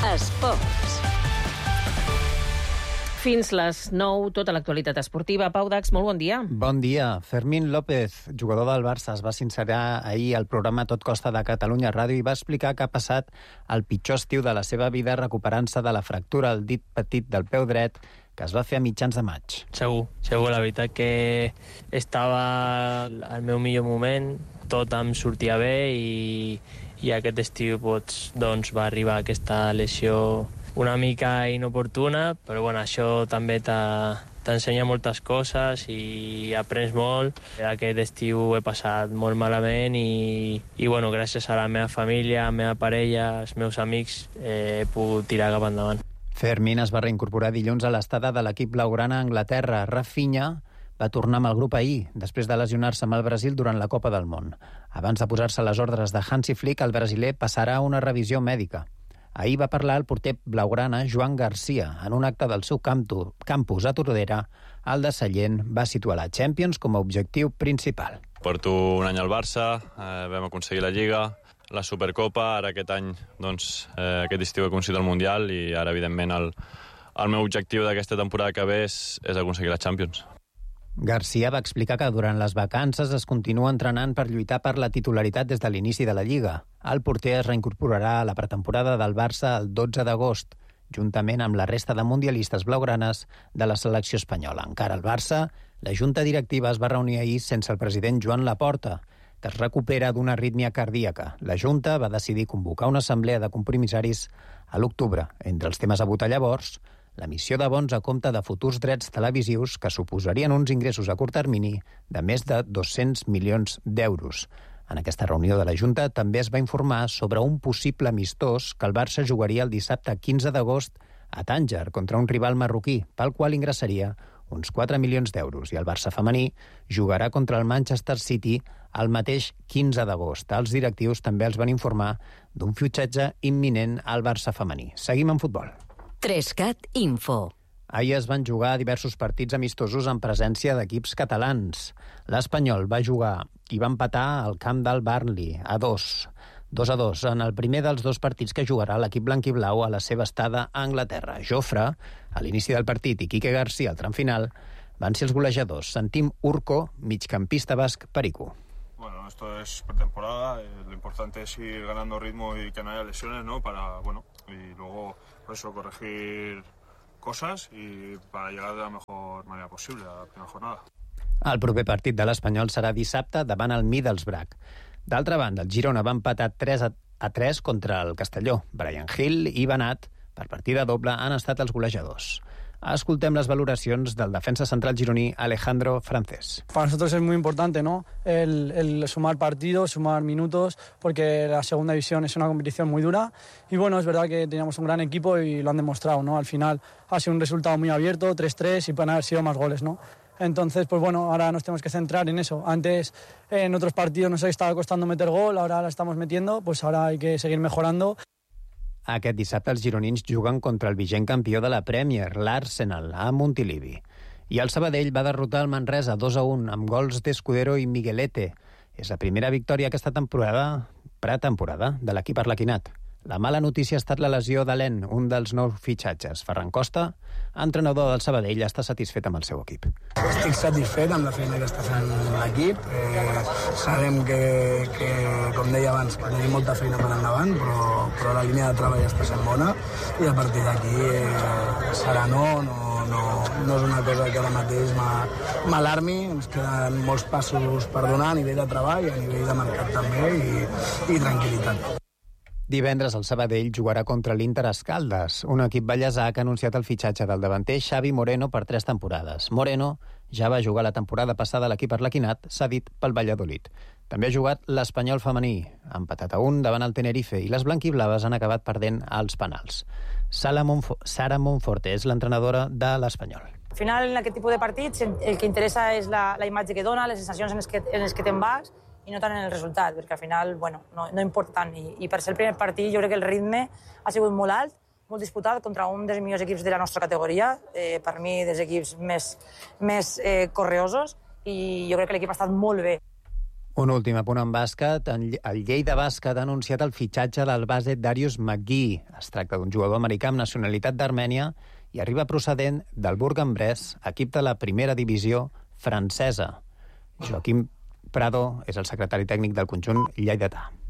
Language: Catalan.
Esports. Fins les 9, tota l'actualitat esportiva. Pau Dax, molt bon dia. Bon dia. Fermín López, jugador del Barça, es va sincerar ahir al programa Tot Costa de Catalunya Ràdio i va explicar que ha passat el pitjor estiu de la seva vida recuperant-se de la fractura al dit petit del peu dret que es va fer a mitjans de maig. Segur. La veritat que estava al meu millor moment, tot em sortia bé i aquest estiu doncs, va arribar aquesta lesió una mica inoportuna, però bueno, això també t'ensenya moltes coses i aprens molt. Aquest estiu he passat molt malament i bueno, gràcies a la meva família, a la meva parella, als meus amics, he pogut tirar cap endavant. Fermín es va reincorporar dilluns a l'estada de l'equip blaugrana a Anglaterra. Rafinha va tornar amb el grup ahir, després de lesionar-se amb el Brasil durant la Copa del Món. Abans de posar-se a les ordres de Hansi Flick, el brasiler passarà una revisió mèdica. Ahir va parlar el porter blaugrana Joan Garcia. En un acte del seu campus a Tordera, el de Sallent va situar la Champions com a objectiu principal. Porto un any al Barça, vam aconseguir la Lliga, la Supercopa, ara aquest any, doncs, aquest estiu he aconseguit el Mundial i ara, evidentment, el meu objectiu d'aquesta temporada que ve és aconseguir la Champions. Garcia va explicar que durant les vacances es continua entrenant per lluitar per la titularitat des de l'inici de la Lliga. El porter es reincorporarà a la pretemporada del Barça el 12 d'agost, juntament amb la resta de mundialistes blaugranes de la selecció espanyola. Encara al Barça, la junta directiva es va reunir ahir sense el president Joan Laporta, que es recupera d'una arrítmia cardíaca. La junta va decidir convocar una assemblea de compromissaris a l'octubre. Entre els temes a votar llavors, l'emissió de bons a compte de futurs drets televisius que suposarien uns ingressos a curt termini de més de 200 milions d'euros. En aquesta reunió de la Junta també es va informar sobre un possible amistós que el Barça jugaria el dissabte 15 d'agost a Tànger contra un rival marroquí, pel qual ingressaria uns 4 milions d'euros, i el Barça femení jugarà contra el Manchester City el mateix 15 d'agost. Els directius també els van informar d'un fitxatge imminent al Barça femení. Seguim en futbol. 3CAT Info. Ahir es van jugar diversos partits amistosos en presència d'equips catalans. L'Espanyol va jugar i va empatar al camp del Burnley a 2-2 en el primer dels dos partits que jugarà l'equip blanquiblau a la seva estada a Anglaterra. Jofre, a l'inici del partit, i Quique García al tram final, van ser els golejadors. Sentim Urco, migcampista basc perico. Bueno, esto es pretemporada, lo importante es ir ganando ritmo y que no haya lesiones, ¿no? Y luego, por eso, corregir cosas y para llegar de la mejor manera posible a la primera jornada. El proper partit de l'Espanyol serà dissabte davant el Middlesbrough. D'altra banda, el Girona va empatar 3-3 contra el Castelló. Brian Hill i Benat, per partida doble, han estat els golejadors. Escoltem les valoracions del defensa central gironí Alejandro Francés. Para nosotros es muy importante, ¿no? El sumar partidos, sumar minutos, porque la segunda división es una competición muy dura. Y bueno, es verdad que teníamos un gran equipo y lo han demostrado, ¿no? Al final ha sido un resultado muy abierto, 3-3, y pueden haber sido más goles, ¿no? Entonces, pues bueno, ahora nos tenemos que centrar en eso. Antes, en otros partidos nos estaba costando meter gol, ahora la estamos metiendo, pues ahora hay que seguir mejorando. Aquest dissabte els gironins juguen contra el vigent campió de la Premier, l'Arsenal, a Montilivi. I el Sabadell va derrotar el Manresa 2-1 amb gols d'Escudero i Miguelete. És la primera victòria aquesta pretemporada de l'equip arlequinat. La mala notícia ha estat la lesió d'Alen, un dels nous fitxatges. Ferran Costa, entrenador del Sabadell, està satisfet amb el seu equip. Estic satisfet amb la feina que està fent l'equip. Sabem que, com deia abans, que tenim molta feina per endavant, però la línia de treball està sent bona i a partir d'aquí serà no és una cosa que ara mateix m'alarmi. Ens queden molts passos per donar a nivell de treball, a nivell de mercat també i tranquil·litat. Divendres el Sabadell jugarà contra l'Inter Escaldes, un equip ballesà que ha anunciat el fitxatge del davanter Xavi Moreno per 3 temporades. Moreno ja va jugar la temporada passada a l'equip arlequinat, cedit pel Valladolid. També ha jugat l'Espanyol femení, empatat a 1 davant el Tenerife, i les blanquiblaves han acabat perdent als penals. Sara Monforte és l'entrenadora de l'Espanyol. Al final, en aquest tipus de partits, el que interessa és la imatge que dona, les sensacions en les que te'n vas, i no tant en el resultat, perquè al final no importa tant. I per ser el primer partit jo crec que el ritme ha sigut molt alt, molt disputat contra un dels millors equips de la nostra categoria, per mi dels equips més correosos, i jo crec que l'equip ha estat molt bé. Un últim apunt en bàsquet. El Lleida Bàsquet ha anunciat el fitxatge del base Darius McGee. Es tracta d'un jugador americà amb nacionalitat d'Armènia i arriba procedent del Bourg-en-Bresse, equip de la primera divisió francesa. Joaquim Prado és el secretari tècnic del conjunt lleidatà.